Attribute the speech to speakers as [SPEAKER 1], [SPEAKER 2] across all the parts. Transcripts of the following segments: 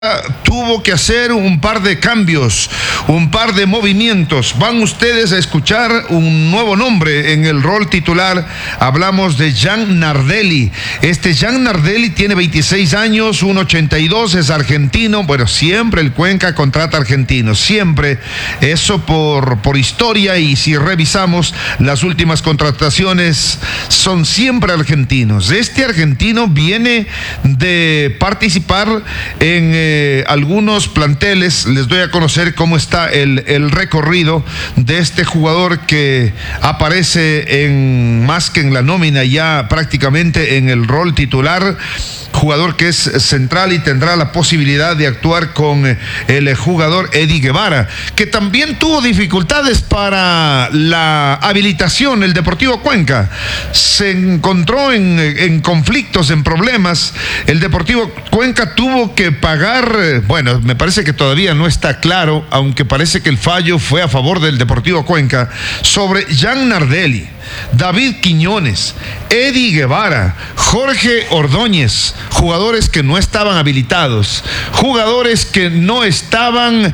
[SPEAKER 1] tuvo que hacer un par de cambios, un par de movimientos. Van ustedes a escuchar un nuevo nombre en el rol titular. Hablamos de Jan Nardelli. Jan Nardelli tiene 26 años, 1.82, es argentino. Bueno, siempre el Cuenca contrata argentinos, siempre. Eso por historia, y si revisamos las últimas contrataciones son siempre argentinos. Este argentino viene de participar en algunos planteles. Les doy a conocer cómo está el recorrido de este jugador que aparece en más que en la nómina, ya prácticamente en el rol titular. Jugador que es central y tendrá la posibilidad de actuar con el jugador Eddie Guevara, que también tuvo dificultades para la habilitación. El Deportivo Cuenca se encontró en conflictos, en problemas. El Deportivo Cuenca tuvo que pagar, bueno, me parece que todavía no está claro, aunque parece que el fallo fue a favor del Deportivo Cuenca, sobre Jan Nardelli, David Quiñones, Eddie Guevara, Jorge Ordóñez, jugadores que no estaban habilitados, jugadores que no estaban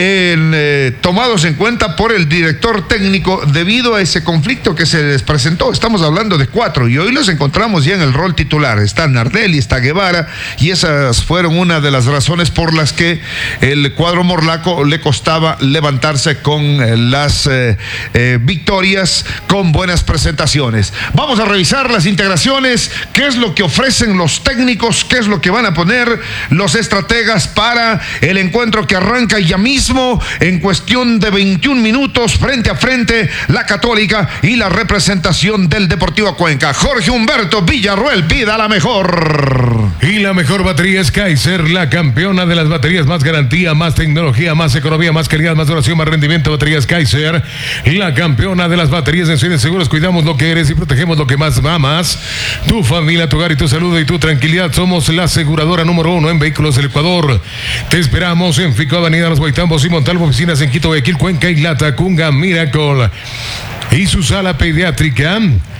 [SPEAKER 1] tomados en cuenta por el director técnico debido a ese conflicto que se les presentó. Estamos hablando de 4 y hoy los encontramos ya en el rol titular. Está Nardelli, está Guevara, y esas fueron una de las razones por las que el cuadro morlaco le costaba levantarse con las victorias, con buenas presentaciones. Vamos a revisar las integraciones, qué es lo que ofrecen los técnicos, qué es lo que van a poner los estrategas para el encuentro que arranca ya mismo en cuestión de 21 minutos, frente a frente, la Católica y la representación del Deportivo Cuenca. Jorge Humberto Villarruel, pida la mejor.
[SPEAKER 2] Y la mejor batería es Kaiser, la campeona de las baterías. Más garantía, más tecnología, más economía, más calidad, más duración, más rendimiento. Baterías Kaiser, la campeona de las baterías. En Cienes Seguros cuidamos lo que eres y protegemos lo que más amas. Tu familia, tu hogar y tu salud y tu tranquilidad. Somos la aseguradora número 1 en vehículos del Ecuador. Te esperamos en Fico, Avenida Los Guaitambos y Montalvo, oficinas en Quito, Guayaquil, Cuenca y La Tacunga, Miracle y su sala pediátrica.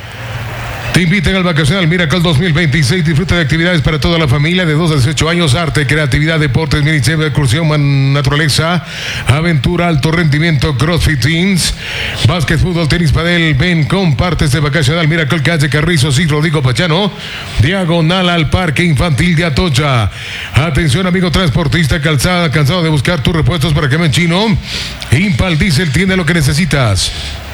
[SPEAKER 2] Te invitan al Vacacional Miracle 2026. Disfruta de actividades para toda la familia de 2 a 18 años. Arte, creatividad, deportes, minichef, excursión, naturaleza, aventura, alto rendimiento, crossfit, teams, básquet, fútbol, tenis, padel. Ven, comparte este Vacacional Miracle, calle Carrizo, sí, Rodrigo Pachano, diagonal al Parque Infantil de Atocha. Atención, amigo transportista, cansado de buscar tus repuestos para camión chino. Impal Diesel tiene lo que necesitas.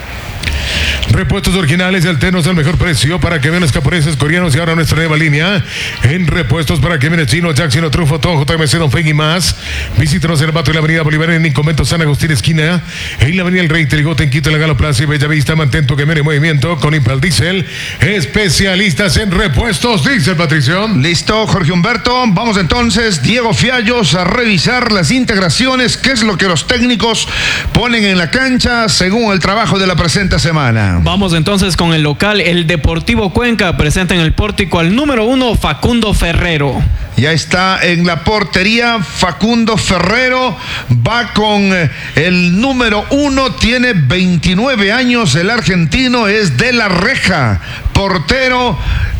[SPEAKER 2] Repuestos originales y alternos al mejor precio para camiones japoneses, coreanos y ahora nuestra nueva línea en repuestos para camiones chinos, Jackson, Trufo, Ton, JMC, Don Feng y más. Visítanos en el Bato y la Avenida Bolívar, en el Convento San Agustín esquina, en la Avenida El Rey, Teligote, en Quito, en la Galo Plaza y Bellavista. Mantén tu camión en movimiento con Impal Diesel, especialistas en repuestos diesel. Patricio.
[SPEAKER 1] Listo, Jorge Humberto. Vamos entonces, Diego Fiallos, a revisar las integraciones, qué es lo que los técnicos ponen en la cancha según el trabajo de la presente semana.
[SPEAKER 3] Vamos entonces con el local. El Deportivo Cuenca presenta en el pórtico al número 1, Facundo Ferrero.
[SPEAKER 1] Ya está en la portería Facundo Ferrero, va con el número 1, tiene 29 años, el argentino, es de La Reja, portero,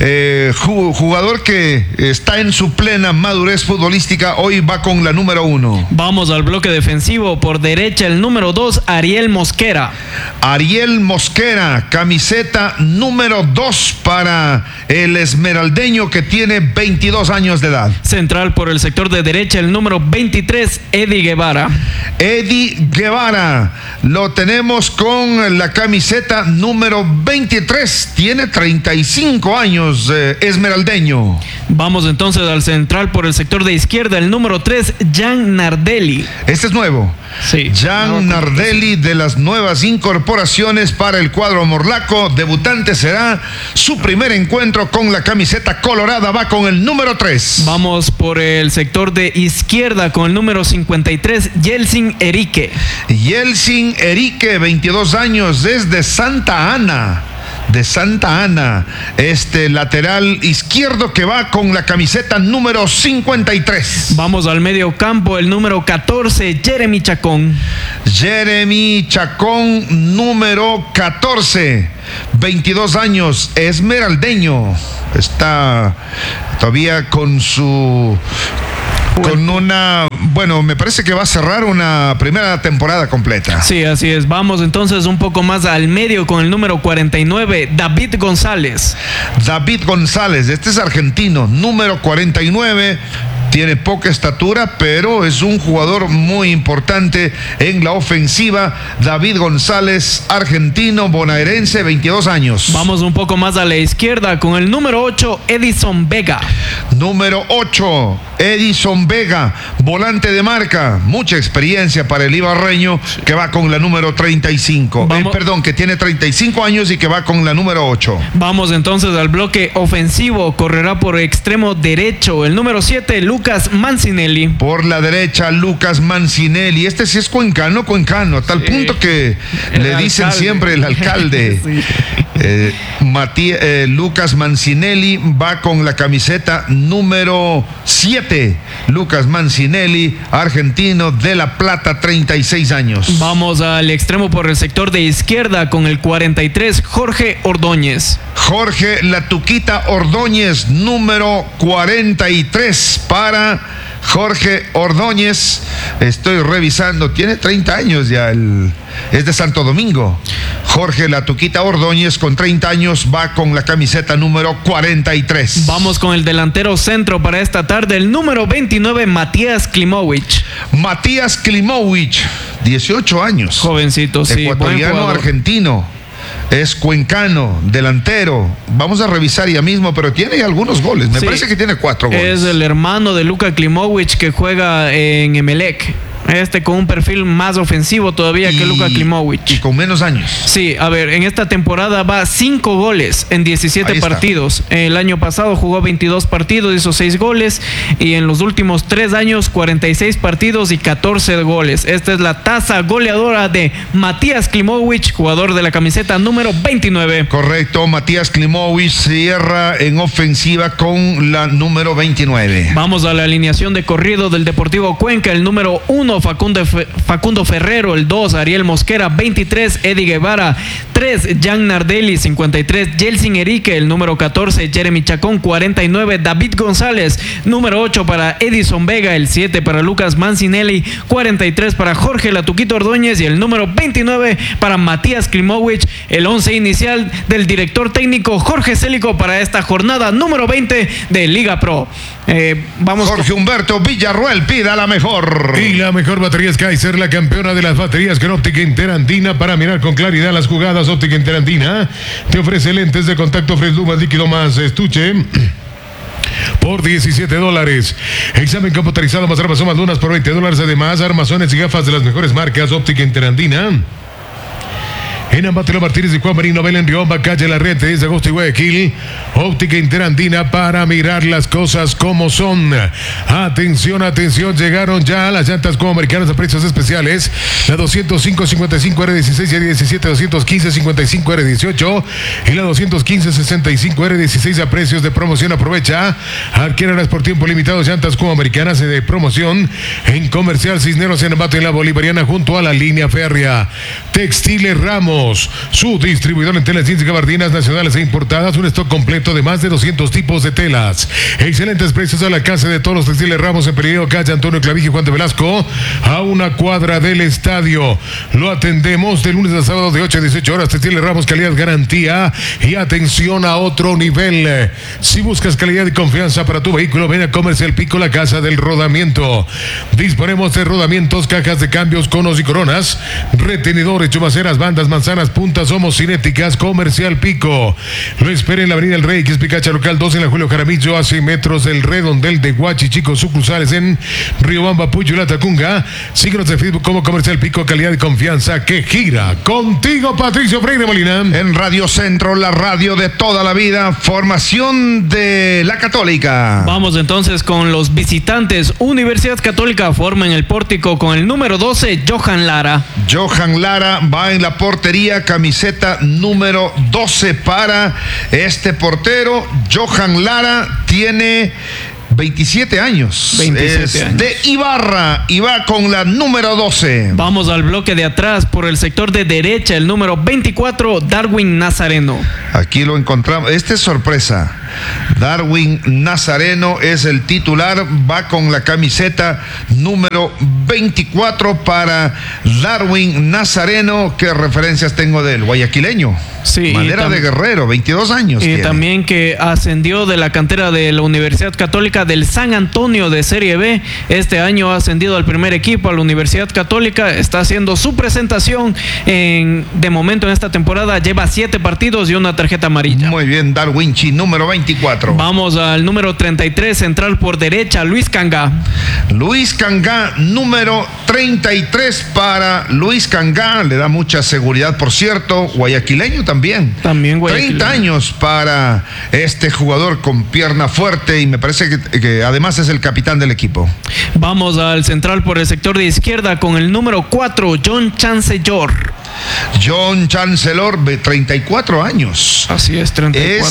[SPEAKER 1] jugador que está en su plena madurez futbolística, hoy va con la número 1.
[SPEAKER 3] Vamos al bloque defensivo. Por derecha el número 2, Ariel Mosquera.
[SPEAKER 1] Ariel Mosquera, camiseta número 2 para el esmeraldeño que tiene 22 años de edad.
[SPEAKER 3] Central por el sector de derecha el número 23, Eddie Guevara.
[SPEAKER 1] Eddie Guevara, lo tenemos con la camiseta número 23, tiene 35 años, esmeraldeño.
[SPEAKER 3] Vamos entonces al central por el sector de izquierda, el número 3, Jan Nardelli.
[SPEAKER 1] Este es nuevo.
[SPEAKER 3] Sí.
[SPEAKER 1] Jan Nardelli, de las nuevas incorporaciones para el cuadro morlaco. Debutante será su primer encuentro con la camiseta colorada, va con el número 3.
[SPEAKER 3] Vamos por el sector de izquierda con el número 53, Yeltsin Erique.
[SPEAKER 1] Yeltsin Erique, 22 años, desde Santa Ana. De Santa Ana, este lateral izquierdo que va con la camiseta número 53.
[SPEAKER 3] Vamos al medio campo, el número 14, Jeremy Chacón.
[SPEAKER 1] Jeremy Chacón, número 14, 22 años, esmeraldeño. Está todavía con su Con una, bueno, me parece que va a cerrar una primera temporada completa.
[SPEAKER 3] Sí, así es. Vamos entonces un poco más al medio con el número 49, David González.
[SPEAKER 1] David González, este es argentino, número 49. Tiene poca estatura, pero es un jugador muy importante en la ofensiva. David González, argentino, bonaerense, 22 años.
[SPEAKER 3] Vamos un poco más a la izquierda con el número 8, Edison Vega.
[SPEAKER 1] Número 8, Edison Vega, volante de marca. Mucha experiencia para el ibarreño, que va con la número 35. Que tiene 35 años y que va con la número 8.
[SPEAKER 3] Vamos entonces al bloque ofensivo. Correrá por extremo derecho el número 7, Lucas Mancinelli.
[SPEAKER 1] Por la derecha, Lucas Mancinelli. Este sí es cuencano, a tal punto que le dicen alcalde. Siempre el alcalde. Sí. Lucas Mancinelli va con la camiseta número 7. Lucas Mancinelli, argentino de La Plata, 36 años.
[SPEAKER 3] Vamos al extremo por el sector de izquierda con el 43, Jorge Ordóñez.
[SPEAKER 1] Jorge La Tuquita Ordóñez, número 43 para Jorge Ordóñez. Estoy revisando, tiene 30 años ya, es de Santo Domingo. Jorge La Tuquita Ordóñez, con 30 años, va con la camiseta número 43.
[SPEAKER 3] Vamos con el delantero centro para esta tarde, el número 29, Matías Klimowicz.
[SPEAKER 1] Matías Klimowicz, 18 años.
[SPEAKER 3] Jovencito, sí.
[SPEAKER 1] Ecuatoriano argentino. Es cuencano, delantero. Vamos a revisar ya mismo, pero tiene algunos goles. Me parece que tiene 4 goles.
[SPEAKER 3] Es el hermano de Luka Klimowicz, que juega en Emelec. Con un perfil más ofensivo todavía que Luka Klimowicz.
[SPEAKER 1] Y con menos años.
[SPEAKER 3] Sí, a ver, en esta temporada va 5 goles en 17 partidos. El año pasado jugó 22 partidos, hizo 6 goles. Y en los últimos 3 años, 46 partidos y 14 goles. Esta es la tasa goleadora de Matías Klimowicz, jugador de la camiseta número 29.
[SPEAKER 1] Correcto, Matías Klimowicz cierra en ofensiva con la número 29.
[SPEAKER 3] Vamos a la alineación de corrido del Deportivo Cuenca. El número 1, Facundo Ferrero. El 2, Ariel Mosquera. 23, Eddie Guevara. 3, Jan Nardelli. 53, Yeltsin Erique. El número 14, Jeremy Chacón. 49, David González. Número 8 para Edison Vega. El 7 para Lucas Mancinelli. 43 para Jorge La Tuquita Ordóñez. Y el número 29 para Matías Klimowicz. El 11 inicial del director técnico Jorge Célico para esta jornada número 20 de Liga Pro.
[SPEAKER 1] Jorge Humberto Villarruel, pida la mejor.
[SPEAKER 2] Y la mejor batería es Kaiser, la campeona de las baterías con óptica interandina para mirar con claridad las jugadas. Óptica interandina te ofrece lentes de contacto Fresh Luz más líquido más estuche por $17. Examen computarizado más armazón más lunas por $20. Además, armazones y gafas de las mejores marcas. Óptica interandina en Ambatelo Martínez y Juan Marino, Belén Riomba, calle La Rete, 10 de agosto y Guayaquil. Óptica interandina para mirar las cosas como son. Atención, atención, llegaron ya las llantas como americanas a precios especiales. La 205-55R16 y 17, 215-55R18 y la 215-65R16 a precios de promoción. Aprovecha, adquiéralas por tiempo limitado. Llantas como americanas de promoción en Comercial Cisneros, en Ambato, en la Bolivariana, junto a la línea férrea. Textiles Ramos, su distribuidor en telas jeans y gabardinas nacionales e importadas, un stock completo de más de 200 tipos de telas. Excelentes precios al alcance de todos los Textiles Ramos en Peligro, calle Antonio Clavija y Juan de Velasco, a una cuadra del estadio. Lo atendemos de lunes a sábado de 8 a 18 horas. Textiles Ramos, calidad, garantía y atención a otro nivel. Si buscas calidad y confianza para tu vehículo, ven a Comercial Pico, la casa del rodamiento. Disponemos de rodamientos, cajas de cambios, conos y coronas, retenedores, chumaceras, bandas, manzanas, puntas homocinéticas. Comercial Pico. Lo espera en la avenida El Rey, que es Picacha local 2 en la Julio Jaramillo, a 100 metros del redondel de Huachichico, sucursales en Riobamba, Puyo y La Tacunga. Síguenos en Facebook como Comercial Pico, calidad y confianza que gira contigo. Patricio Freire Molina.
[SPEAKER 1] En Radio Centro, la radio de toda la vida, formación de la Católica.
[SPEAKER 3] Vamos entonces con los visitantes. Universidad Católica forma en el pórtico con el número 12, Johan Lara.
[SPEAKER 1] Johan Lara va en la portería, camiseta número 12 para este portero. Johan Lara tiene 27 años.
[SPEAKER 3] 27 años.
[SPEAKER 1] De Ibarra y va con la número 12.
[SPEAKER 3] Vamos al bloque de atrás por el sector de derecha, el número 24, Darwin Nazareno.
[SPEAKER 1] Aquí lo encontramos. Este es sorpresa. Darwin Nazareno es el titular, va con la camiseta número 24 para Darwin Nazareno. ¿Qué referencias tengo de él? Guayaquileño.
[SPEAKER 3] Sí,
[SPEAKER 1] Madera de Guerrero, 22 años.
[SPEAKER 3] Y
[SPEAKER 1] tiene.
[SPEAKER 3] también que ascendió de la cantera de la Universidad Católica del San Antonio de Serie B. Este año ha ascendido al primer equipo, a la Universidad Católica. Está haciendo su presentación de momento en esta temporada. Lleva 7 partidos y una tarjeta amarilla.
[SPEAKER 1] Muy bien, Darwinchi, número 24.
[SPEAKER 3] Vamos al número 33, central por derecha, Luis Cangá.
[SPEAKER 1] Luis Cangá, número 33 para Luis Cangá. Le da mucha seguridad, por cierto. Guayaquileño también.
[SPEAKER 3] También guayaquileño.
[SPEAKER 1] 30 años para este jugador con pierna fuerte y me parece que además es el capitán del equipo.
[SPEAKER 3] Vamos al central por el sector de izquierda con el número 4, John Chancellor.
[SPEAKER 1] John Chancellor, 34 años.
[SPEAKER 3] Así es, 34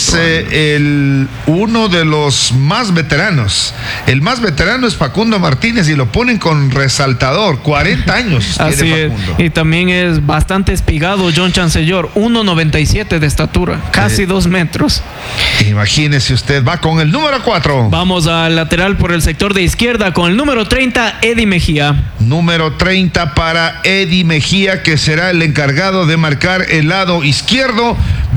[SPEAKER 1] es uno de los más veteranos. El más veterano es Facundo Martínez y lo ponen con resaltador. 40 años
[SPEAKER 3] Así
[SPEAKER 1] tiene
[SPEAKER 3] es.
[SPEAKER 1] Facundo.
[SPEAKER 3] Y también es bastante espigado John Chancellor, 1.97 de estatura, casi 2 metros.
[SPEAKER 1] Imagínese usted, va con el número 4.
[SPEAKER 3] Vamos al lateral por el sector de izquierda con el número 30, Eddie Mejía.
[SPEAKER 1] Número 30 para Eddie Mejía, que será el encargado de marcar el lado izquierdo.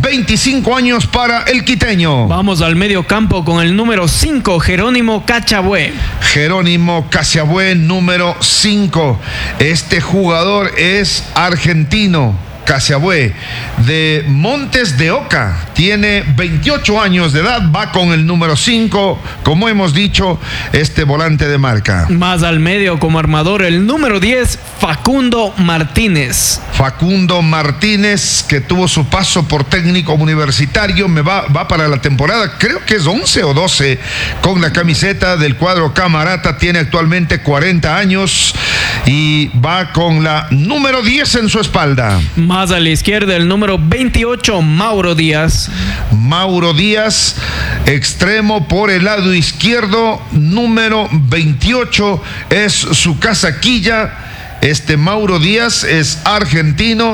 [SPEAKER 1] 25 años para el quiteño.
[SPEAKER 3] Vamos al medio campo con el número 5, Jerónimo Cachabué.
[SPEAKER 1] Jerónimo Cachabué, número 5. Este jugador es argentino. Cachabué, de Montes de Oca, tiene 28 años de edad, va con el número 5, como hemos dicho, este volante de marca.
[SPEAKER 3] Más al medio como armador, el número 10, Facundo Martínez.
[SPEAKER 1] Facundo Martínez, que tuvo su paso por técnico universitario, va para la temporada, creo que es 11 o 12, con la camiseta del cuadro Camarata, tiene actualmente 40 años y va con la número 10 en su espalda.
[SPEAKER 3] Más a la izquierda, el número 28, Mauro Díaz.
[SPEAKER 1] Mauro Díaz, extremo por el lado izquierdo, número 28, es su casaquilla. Este Mauro Díaz es argentino,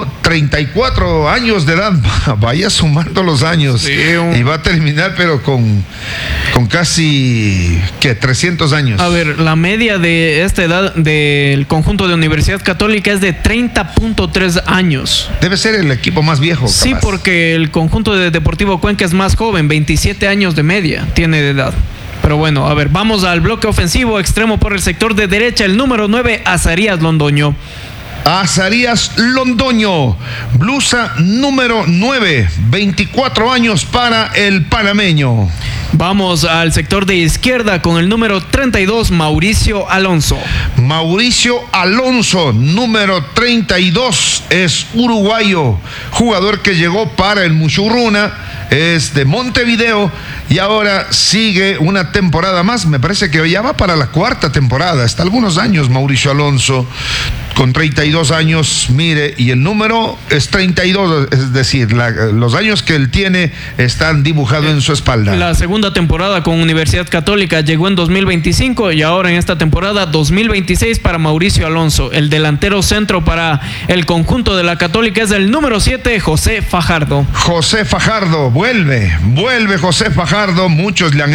[SPEAKER 1] 34 años de edad, vaya sumando los años,
[SPEAKER 3] sí,
[SPEAKER 1] y va a terminar pero con casi, ¿qué? 300 años.
[SPEAKER 3] A ver, la media de esta edad del conjunto de Universidad Católica es de 30.3 años.
[SPEAKER 1] Debe ser el equipo más viejo.
[SPEAKER 3] Sí,
[SPEAKER 1] capaz.
[SPEAKER 3] porque el conjunto de Deportivo Cuenca es más joven, 27 años de media tiene de edad. Pero bueno, a ver, vamos al bloque ofensivo, extremo por el sector de derecha, el número 9, Azarías Londoño.
[SPEAKER 1] Azarías Londoño, blusa número 9, 24 años para el panameño.
[SPEAKER 3] Vamos al sector de izquierda con el número 32, Mauricio Alonso.
[SPEAKER 1] Mauricio Alonso, número 32, es uruguayo, jugador que llegó para el Muchurruna, es de Montevideo y ahora sigue una temporada más, me parece que ya va para la 4ª temporada, hasta algunos años Mauricio Alonso, con 32 años, mire, y el número es 32, es decir, los años que él tiene están dibujados en su espalda.
[SPEAKER 3] La segunda temporada con Universidad Católica llegó en 2025 y ahora en esta temporada 2026 para Mauricio Alonso. El delantero centro para el conjunto de la Católica es el número 7, José Fajardo.
[SPEAKER 1] José Fajardo, vuelve José Fajardo, muchos le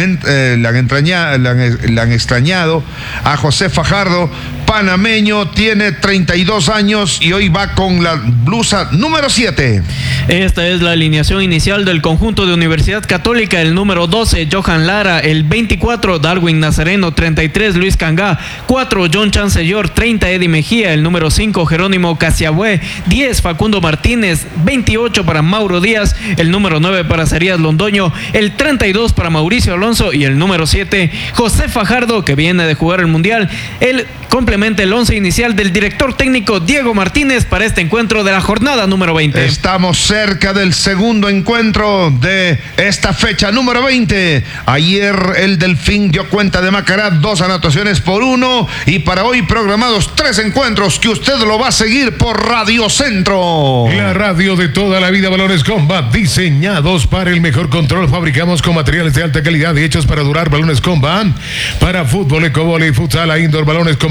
[SPEAKER 1] han extrañado a José Fajardo, panameño, tiene 32 años y hoy va con la blusa número 7.
[SPEAKER 3] Esta es la alineación inicial del conjunto de Universidad Católica, el número 12, Johan Lara, el 24, Darwin Nazareno, 33, Luis Cangá, 4, John Chancellor, 30, Eddie Mejía, el número 5, Jerónimo Cachabué, 10, Facundo Martínez, 28 para Mauro Díaz, el número 9 para Azarías Londoño, el 32 para Mauricio Alonso y el número 7, José Fajardo, que viene de jugar el Mundial. Él complementa el 11 inicial del director técnico Diego Martínez para este encuentro de la jornada número 20.
[SPEAKER 1] Estamos cerca del segundo encuentro de esta fecha número 20. Ayer el Delfín dio cuenta de Macará, 2 anotaciones por 1 y para hoy programados 3 encuentros que usted lo va a seguir por Radio Centro.
[SPEAKER 2] La radio de toda la vida, Balones Combat, diseñados para el mejor control. Fabricamos con materiales de alta calidad y hechos para durar. Balones Combat para fútbol, ecovóley, futsal, indoor, balones comerciales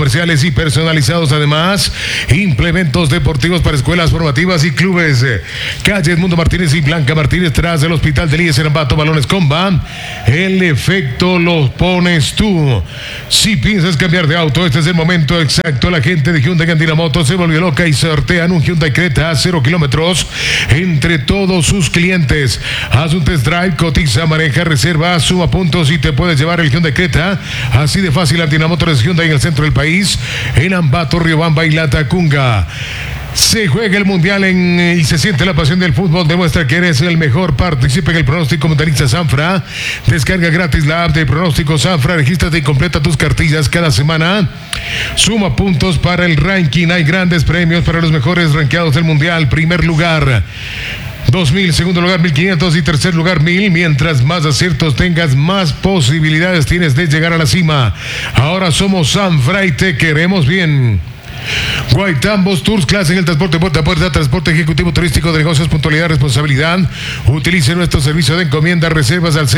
[SPEAKER 2] especiales y personalizados. Además, implementos deportivos para escuelas formativas y clubes. Calle Edmundo Martínez y Blanca Martínez, tras del Hospital de Elías en Ambato. Balones Comba. El efecto lo pones tú. Si piensas cambiar de auto, este es el momento exacto. La gente de Hyundai Andina Motos se volvió loca y sortean un Hyundai Creta a 0 kilómetros entre todos sus clientes. Haz un test drive, cotiza, maneja, reserva, suma puntos y te puedes llevar el Hyundai Creta. Así de fácil. Andina Motors Hyundai en el centro del país, en Ambato, Riobamba y Latacunga. Se juega el mundial y se siente la pasión del fútbol. Demuestra que eres el mejor. Participa en el pronóstico mundialista Sanfra. Descarga gratis la app de pronóstico Sanfra. Regístrate y completa tus cartillas cada semana. Suma puntos para el ranking. Hay grandes premios para los mejores rankeados del mundial. Primer lugar 2.000, segundo lugar 1.500 y tercer lugar 1.000. Mientras más aciertos tengas, más posibilidades tienes de llegar a la cima. Ahora somos Sanfra y te queremos bien. Guaitambos Tours, clase en el transporte puerta a puerta, transporte ejecutivo turístico de negocios, puntualidad, responsabilidad. Utilice nuestro servicio de encomienda, reservas al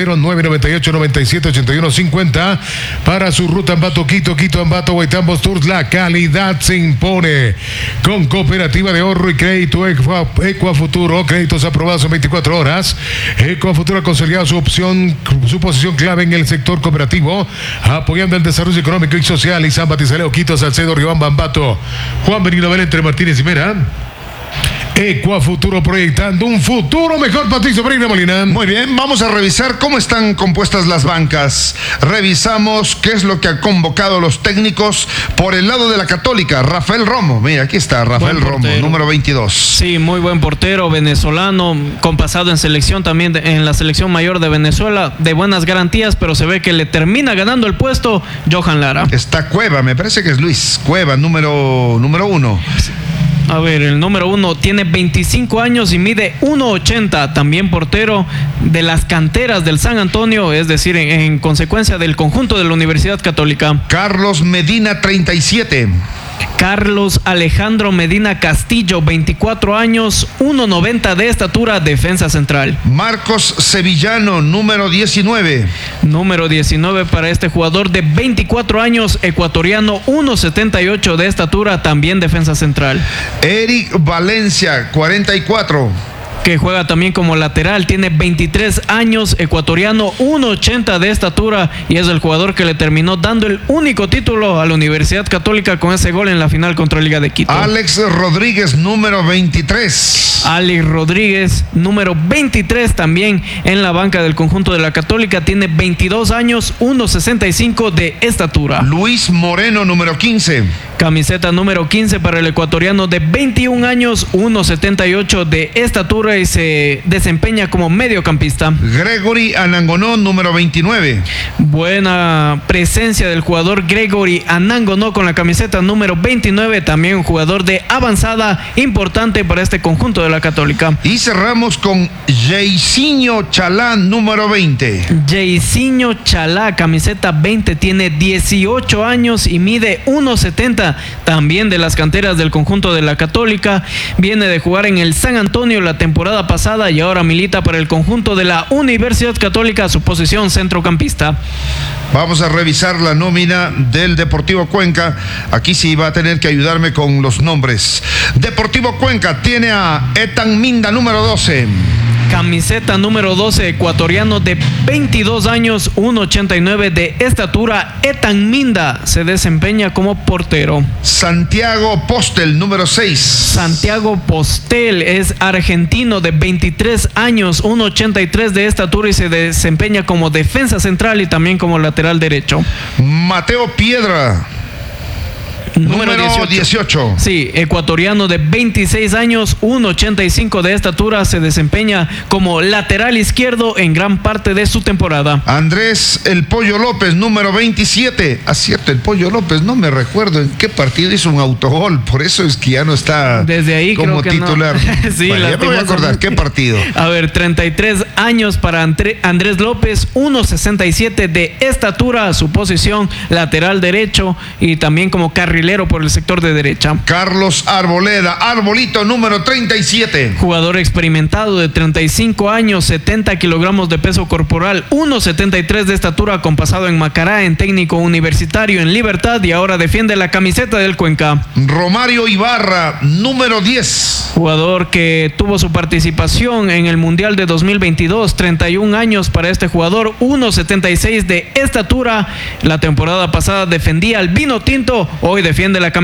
[SPEAKER 2] 0998-978150 para su ruta Ambato, Quito, Ambato. Guaitambos Tours, la calidad se impone. Con Cooperativa de Ahorro y Crédito Ecuafuturo, créditos aprobados en 24 horas. Ecuafuturo ha consolidado su posición clave en el sector cooperativo, apoyando el desarrollo económico y social. Izán, Batizaleo, Quito, Salcedo, Riobamba, Ambato. Juan Benito Belén, entre Martínez y Mera. Ecuafuturo, proyectando un futuro mejor. Patricio Pereira Molina.
[SPEAKER 1] Muy bien, vamos a revisar cómo están compuestas las bancas. Revisamos qué es lo que han convocado los técnicos por el lado de la Católica. Rafael Romo, mira, aquí está Rafael Romo, número 22.
[SPEAKER 3] Sí, muy buen portero venezolano, con pasado en selección también, en la selección mayor de Venezuela, de buenas garantías, pero se ve que le termina ganando el puesto Johan Lara.
[SPEAKER 1] Está Cueva, me parece que es Luis Cueva, número 1.
[SPEAKER 3] A ver, el número 1 tiene 25 años y mide 1.80, también portero de las canteras del San Antonio, es decir, en consecuencia del conjunto de la Universidad Católica.
[SPEAKER 1] Carlos Medina, 37.
[SPEAKER 3] Carlos Alejandro Medina Castillo, 24 años, 1.90 de estatura, defensa central.
[SPEAKER 1] Marcos Sevillano, número 19.
[SPEAKER 3] Número 19 para este jugador de 24 años, ecuatoriano, 1.78 de estatura, también defensa central.
[SPEAKER 1] Eric Valencia, 44.
[SPEAKER 3] Que juega también como lateral, tiene 23 años, ecuatoriano, 1.80 de estatura y es el jugador que le terminó dando el único título a la Universidad Católica con ese gol en la final contra Liga de Quito.
[SPEAKER 1] Alex Rodríguez, número 23.
[SPEAKER 3] Alex Rodríguez, número 23, también en la banca del conjunto de la Católica, tiene 22 años, 1.65 de estatura.
[SPEAKER 1] Luis Moreno, número 15.
[SPEAKER 3] Camiseta número 15 para el ecuatoriano de 21 años, 1.78 de estatura y se desempeña como mediocampista.
[SPEAKER 1] Gregory Anangonó, número 29.
[SPEAKER 3] Buena presencia del jugador Gregory Anangonó con la camiseta número 29, también un jugador de avanzada importante para este conjunto de la Católica.
[SPEAKER 1] Y cerramos con Jairzinho Chalá, número 20.
[SPEAKER 3] Jairzinho Chalá, camiseta 20, tiene 18 años y mide 1.70, también de las canteras del conjunto de la Católica. Viene de jugar en el San Antonio la temporada pasada y ahora milita para el conjunto de la Universidad Católica, su posición centrocampista.
[SPEAKER 1] Vamos a revisar la nómina del Deportivo Cuenca. Aquí sí va a tener que ayudarme con los nombres. Deportivo Cuenca tiene a Etan Minda, número 12.
[SPEAKER 3] Camiseta número 12, ecuatoriano de 22 años, 1.89 de estatura. Etan Minda se desempeña como portero.
[SPEAKER 1] Santiago Postel, número 6.
[SPEAKER 3] Santiago Postel es argentino de 23 años, 1.83 de estatura y se desempeña como defensa central y también como lateral derecho.
[SPEAKER 1] Mateo Piedra, número 18.
[SPEAKER 3] Sí, ecuatoriano de 26 años, 1.85 de estatura, se desempeña como lateral izquierdo en gran parte de su temporada.
[SPEAKER 1] Andrés El Pollo López, número 27. Cierto, El Pollo López, no me recuerdo en qué partido hizo un autogol, por eso es que ya no está
[SPEAKER 3] desde ahí
[SPEAKER 1] como
[SPEAKER 3] creo que
[SPEAKER 1] titular.
[SPEAKER 3] No. Sí,
[SPEAKER 1] bueno, ya me voy a acordar, ¿qué partido?
[SPEAKER 3] A ver, 33 años para Andrés López, 1.67 de estatura, su posición lateral derecho y también como carrilero carrilero por el sector de derecha.
[SPEAKER 1] Carlos Arboleda, Arbolito número 37.
[SPEAKER 3] Jugador experimentado de 35 años, 70 kilogramos de peso corporal, 1.73 de estatura, con pasado en Macará, en técnico universitario en Libertad, y ahora defiende la camiseta del Cuenca.
[SPEAKER 1] Romario Ibarra, número 10.
[SPEAKER 3] Jugador que tuvo su participación en el Mundial de 2022, 31 años para este jugador, 1.76 de estatura. La temporada pasada defendía al Vino Tinto, hoy defiende la camiseta